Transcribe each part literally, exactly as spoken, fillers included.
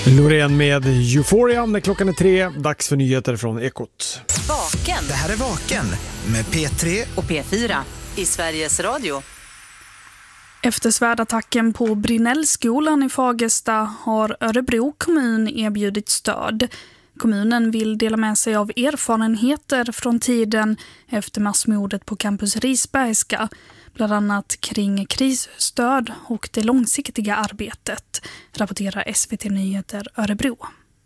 Loreen med Euphoria när klockan är tre. Dags för nyheter från Ekot. Vaken. Det här är Vaken med P tre och P fyra i Sveriges Radio. Efter svärdattacken på Brinnellskolan i Fagersta har Örebro kommun erbjudit stöd. Kommunen vill dela med sig av erfarenheter från tiden efter massmordet på campus Risbergska, bland annat kring krisstöd och det långsiktiga arbetet, rapporterar S V T Nyheter Örebro.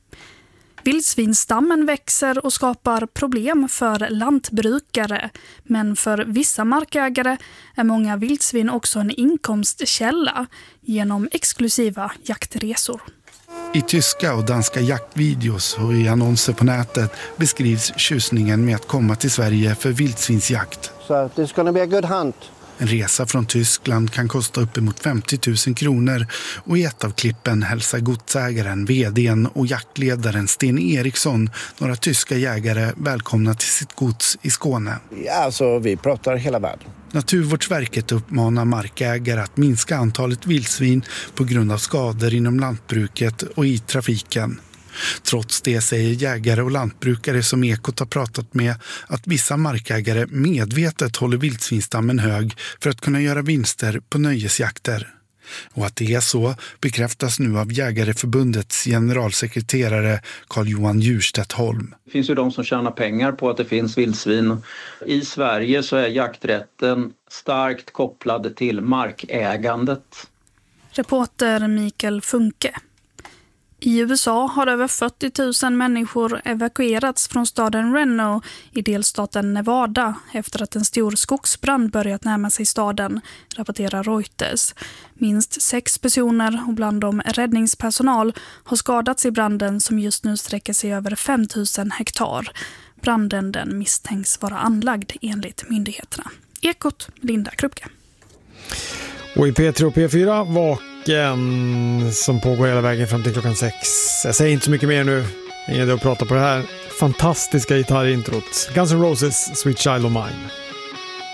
Vildsvinstammen växer och skapar problem för lantbrukare, men för vissa markägare är många vildsvin också en inkomstkälla genom exklusiva jaktresor. I tyska och danska jaktvideos och i annonser på nätet beskrivs tjusningen med att komma till Sverige för vildsvinsjakt. So it's going to be a good hunt. En resa från Tyskland kan kosta uppemot femtio tusen kronor och i ett av klippen hälsar godsägaren, vdn och jaktledaren Sten Eriksson några tyska jägare välkomna till sitt gods i Skåne. Ja, alltså vi pratar hela världen. Naturvårdsverket uppmanar markägare att minska antalet vildsvin på grund av skador inom lantbruket och i trafiken. Trots det säger jägare och lantbrukare som Ekot har pratat med att vissa markägare medvetet håller vildsvinstammen hög för att kunna göra vinster på nöjesjakter. Och att det är så bekräftas nu av Jägareförbundets generalsekreterare Carl-Johan Djurstedt Holm. Det finns ju de som tjänar pengar på att det finns vildsvin. I Sverige så är jakträtten starkt kopplad till markägandet. Reporter Mikael Funke. I U S A har över fyrtio tusen människor evakuerats från staden Reno i delstaten Nevada efter att en stor skogsbrand börjat närma sig staden, rapporterar Reuters. Minst sex personer och bland dem räddningspersonal har skadats i branden som just nu sträcker sig över fem tusen hektar. Branden den misstänks vara anlagd enligt myndigheterna. Ekot, Linda Krupke. Och i P tre och P fyra Vaken som pågår hela vägen fram till klockan sex. Jag säger inte så mycket mer nu. Ingen idé att prata på det här fantastiska gitarrintrot. Guns N' Roses, Sweet Child O' Mine.